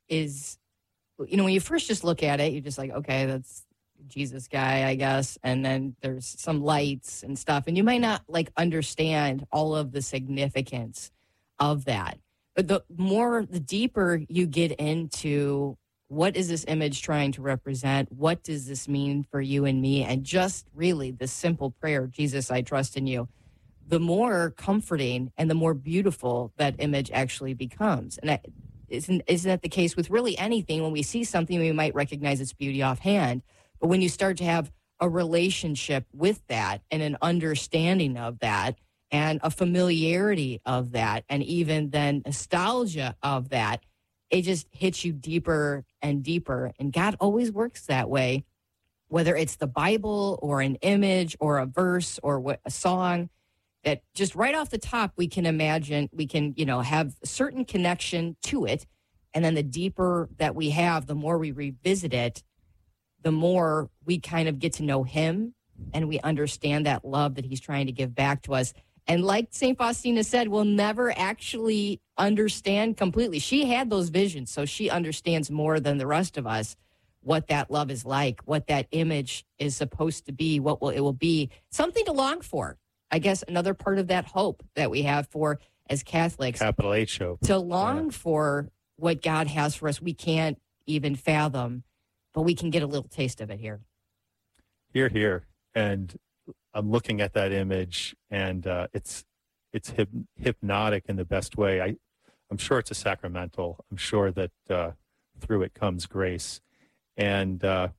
is, when you first just look at it, you're just like, okay, that's Jesus guy, I guess. And then there's some lights and stuff. And you might not like understand all of the significance of that. But the deeper you get into what is this image trying to represent? What does this mean for you and me? And just really the simple prayer, Jesus, I trust in you, the more comforting and the more beautiful that image actually becomes. And isn't that the case with really anything? When we see something, we might recognize its beauty offhand. But when you start to have a relationship with that and an understanding of that and a familiarity of that and even then nostalgia of that, it just hits you deeper and deeper. And God always works that way, whether it's the Bible or an image or a verse or a song, that just right off the top, we can imagine, we can, have a certain connection to it. And then the deeper that we have, the more we revisit it, the more we kind of get to know him and we understand that love that he's trying to give back to us. And like St. Faustina said, we'll never actually understand completely. She had those visions, so she understands more than the rest of us what that love is like, what that image is supposed to be, it will be. Something to long for. I guess another part of that hope that we have for as Catholics. Capital H hope. To long for what God has for us. We can't even fathom, but we can get a little taste of it here. Here. And I'm looking at that image, and it's hypnotic in the best way. I'm sure it's a sacramental. I'm sure that through it comes grace. And don't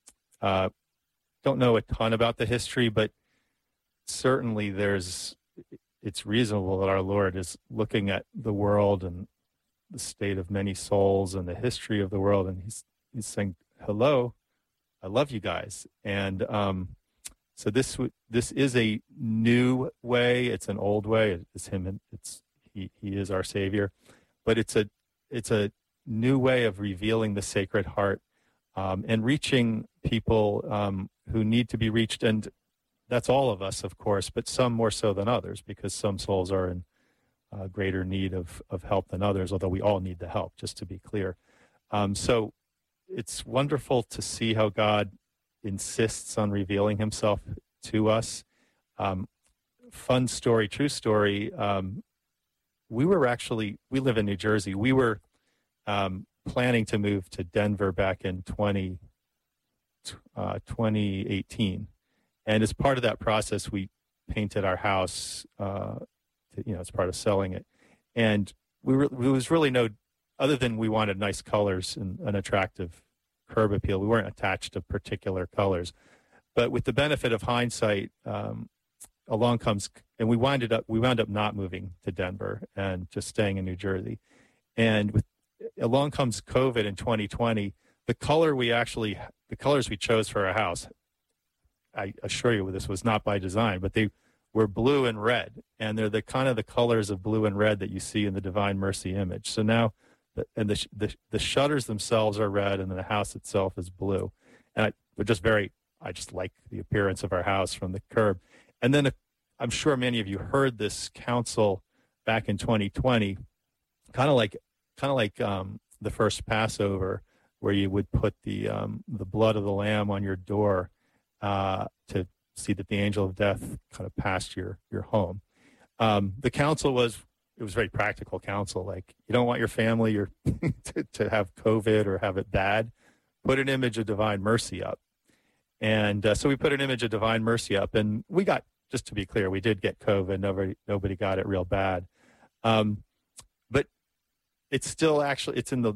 know a ton about the history, but certainly it's reasonable that our Lord is looking at the world and the state of many souls and the history of the world, and he's saying, hello, I love you guys. And so this is a new way. It's an old way. It's him. He is our Savior, but it's a new way of revealing the Sacred Heart and reaching people who need to be reached. And that's all of us, of course, but some more so than others, because some souls are in greater need of help than others, although we all need the help, just to be clear. So it's wonderful to see how God insists on revealing himself to us. Fun story, true story. We live in New Jersey. We were planning to move to Denver back in 2018. And as part of that process, we painted our house, as part of selling it. And it was really no, other than we wanted nice colors and an attractive curb appeal, we weren't attached to particular colors. But with the benefit of hindsight, along comes, and we wound up not moving to Denver and just staying in New Jersey. And along comes COVID in 2020. The colors we chose for our house, I assure you this was not by design, but they were blue and red. And they're the kind of the colors of blue and red that you see in the Divine Mercy image. So now, the shutters themselves are red, and the house itself is blue. And I just like the appearance of our house from the curb. And then I'm sure many of you heard this council back in 2020, kind of like the first Passover, where you would put the blood of the lamb on your door to see that the angel of death kind of passed your home. The council was very practical counsel. Like, you don't want your family to have COVID or have it bad, put an image of Divine Mercy up. And so we put an image of Divine Mercy up, and we got, just to be clear, we did get COVID. Nobody got it real bad. But it's still actually, it's in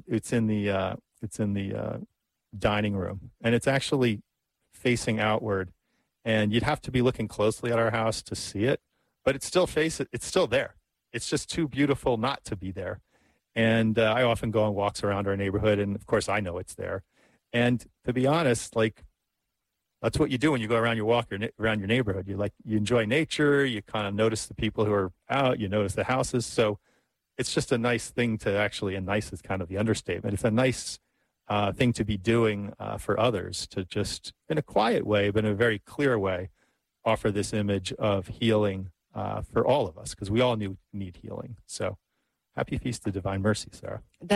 the dining room, and it's actually facing outward. And you'd have to be looking closely at our house to see it, but it's still there. It's just too beautiful not to be there. And I often go on walks around our neighborhood, and of course I know it's there. And to be honest, that's what you do when you go around your walk around your neighborhood. You enjoy nature, you kind of notice the people who are out, you notice the houses. So it's just a nice thing to actually, and nice is kind of the understatement. It's a nice thing to be doing for others, to just, in a quiet way, but in a very clear way, offer this image of healing for all of us, because we all need healing. So happy Feast of Divine Mercy, Sarah.